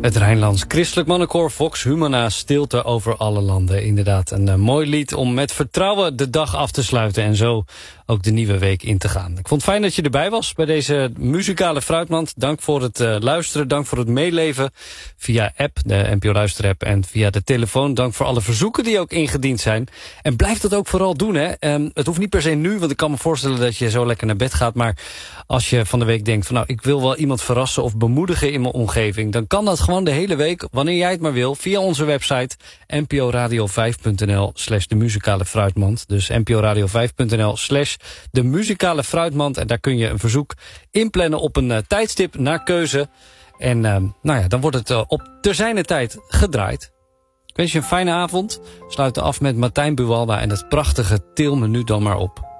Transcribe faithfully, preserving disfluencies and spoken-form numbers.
Het Rijnlands Christelijk Mannenkoor Vox Humana, Stilte over alle landen. Inderdaad, een uh, mooi lied om met vertrouwen de dag af te sluiten en zo ook de nieuwe week in te gaan. Ik vond het fijn dat je erbij was bij deze muzikale fruitmand. Dank voor het uh, luisteren, dank voor het meeleven via app, de N P O Luisterapp en via de telefoon. Dank voor alle verzoeken die ook ingediend zijn. En blijf dat ook vooral doen, hè. Um, het hoeft niet per se nu, want ik kan me voorstellen dat je zo lekker naar bed gaat. Maar als je van de week denkt van nou, ik wil wel iemand verrassen of bemoedigen in mijn omgeving, dan kan dat gewoon de hele week, wanneer jij het maar wil, via onze website n p o radio vijf punt n l slash de muzikale fruitmand. Dus n p o radio vijf punt n l slash de muzikale fruitmand. En daar kun je een verzoek inplannen op een uh, tijdstip naar keuze. En uh, nou ja, dan wordt het uh, op ter zijne tijd gedraaid. Ik wens je een fijne avond. Sluiten af met Martijn Buwalda en het prachtige Til me nu dan maar op.